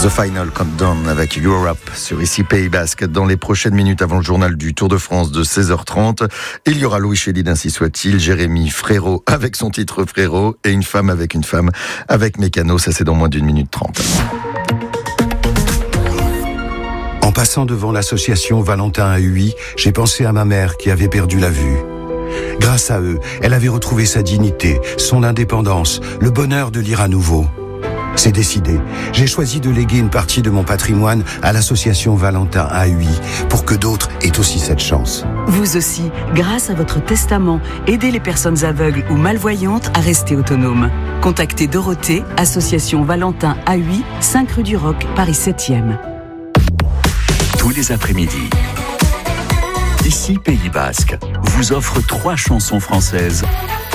The Final Countdown avec Europe sur ici Pays Basque. Dans les prochaines minutes avant le journal du Tour de France de 16h30, il y aura Louis Chédid, ainsi soit-il, Jérémy Frérot avec son titre Frérot et une femme avec Mécano. Ça, c'est dans moins d'une minute 30. En passant devant l'association Valentin à Huy, j'ai pensé à ma mère qui avait perdu la vue. Grâce à eux, elle avait retrouvé sa dignité, son indépendance, le bonheur de lire à nouveau. C'est décidé. J'ai choisi de léguer une partie de mon patrimoine à l'association Valentin à Huy pour que d'autres aient aussi cette chance. Vous aussi, grâce à votre testament, aidez les personnes aveugles ou malvoyantes à rester autonomes. Contactez Dorothée, association Valentin à Huy, 5 rue du Roc, Paris 7e. Tous les après-midi, ici Pays Basque vous offre 3 chansons françaises